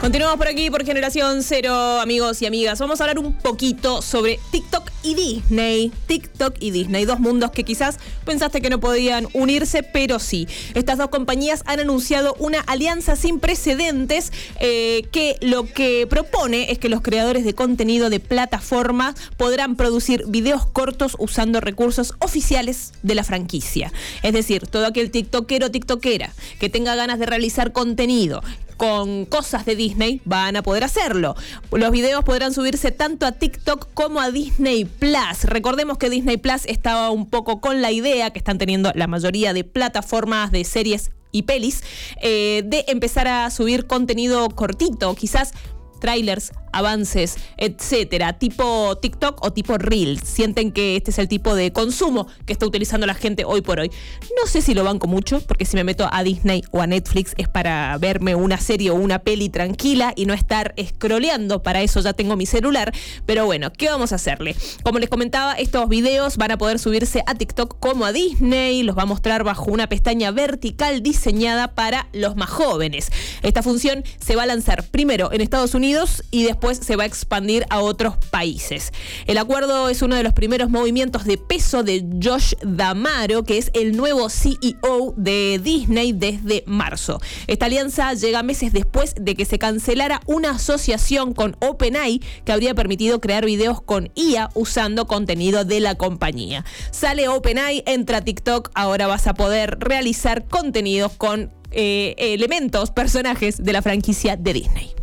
Continuamos por aquí por Generación Cero, amigos y amigas. Vamos a hablar un poquito sobre TikTok y Disney. TikTok y Disney, dos mundos que quizás pensaste que no podían unirse, pero sí. Estas dos compañías han anunciado una alianza sin precedentes que lo que propone es que los creadores de contenido de plataformas podrán producir videos cortos usando recursos oficiales de la franquicia. Es decir, todo aquel tiktokero o tiktokera que tenga ganas de realizar contenido con cosas de Disney van a poder hacerlo. Los videos podrán subirse tanto a TikTok como a Disney Plus. Recordemos que Disney Plus estaba un poco con la idea que están teniendo la mayoría de plataformas de series y pelis de empezar a subir contenido cortito, quizás trailers, avances, etcétera, tipo TikTok o tipo Reels. Sienten que este es el tipo de consumo que está utilizando la gente hoy por hoy. No sé si lo banco mucho, porque si me meto a Disney o a Netflix es para verme una serie o una peli tranquila y no estar scrolleando. Para eso ya tengo mi celular. Pero bueno, ¿qué vamos a hacerle? Como les comentaba, estos videos van a poder subirse a TikTok como a Disney. Los va a mostrar bajo una pestaña vertical diseñada para los más jóvenes. Esta función se va a lanzar primero en Estados Unidos y después se va a expandir a otros países. El acuerdo es uno de los primeros movimientos de peso de Josh D'Amaro, que es el nuevo CEO de Disney desde marzo. Esta alianza llega meses después de que se cancelara una asociación con OpenAI que habría permitido crear videos con IA usando contenido de la compañía. Sale OpenAI, entra TikTok, ahora vas a poder realizar contenidos con elementos, personajes de la franquicia de Disney.